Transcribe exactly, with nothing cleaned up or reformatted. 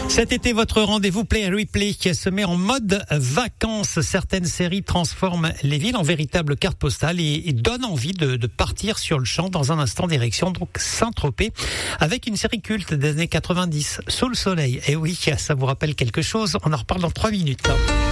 Cet été, votre rendez-vous Play and Replay qui se met en mode vacances. Certaines séries transforment les villes en véritables cartes postales et, et donnent envie de, de partir sur le champ dans un instant direction donc Saint-Tropez avec une série culte des années quatre-vingt-dix, Sous le soleil. Et oui, ça vous rappelle quelque chose. On en reparle dans trois minutes.